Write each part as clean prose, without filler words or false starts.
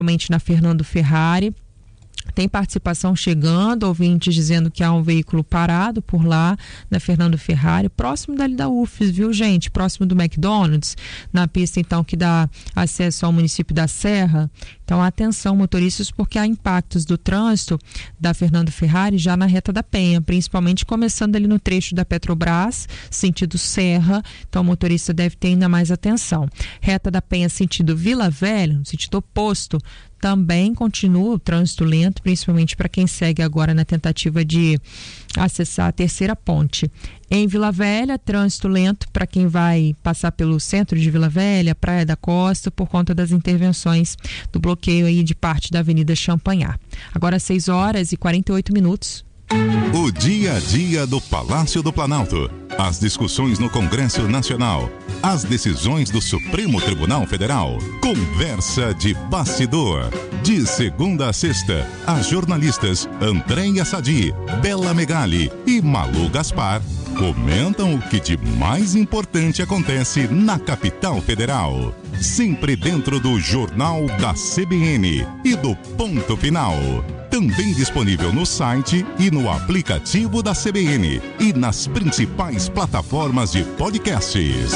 na Fernando Ferrari. Tem participação chegando, ouvintes dizendo que há um veículo parado por lá, na Fernando Ferrari, próximo dali da UFES, viu, gente? Próximo do McDonald's, na pista, então, que dá acesso ao município da Serra. Então, atenção, motoristas, porque há impactos do trânsito da Fernando Ferrari já na reta da Penha, principalmente começando ali no trecho da Petrobras, sentido Serra. Então, o motorista deve ter ainda mais atenção. Reta da Penha, sentido Vila Velha, no sentido oposto, também continua o trânsito lento, principalmente para quem segue agora na tentativa de acessar a terceira ponte. Em Vila Velha, trânsito lento para quem vai passar pelo centro de Vila Velha, Praia da Costa, por conta das intervenções do bloqueio aí de parte da Avenida Champanhar. Agora 6h48. O dia a dia do Palácio do Planalto. As discussões no Congresso Nacional. As decisões do Supremo Tribunal Federal. Conversa de bastidor. De segunda a sexta, as jornalistas Andréia Sadi, Bela Megali e Malu Gaspar comentam o que de mais importante acontece na capital federal. Sempre dentro do Jornal da CBN e do Ponto Final. Também disponível no site e no aplicativo da CBN e nas principais plataformas de podcasts.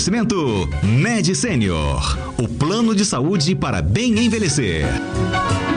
Oferecimento Med Senior, o plano de saúde para bem envelhecer.